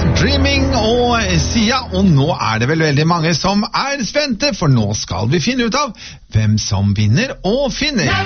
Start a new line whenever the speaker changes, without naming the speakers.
Dreaming og Sia, og nå er det vel veldig mange som er spente, for nå skal vi finne ut av hvem som vinner og finner.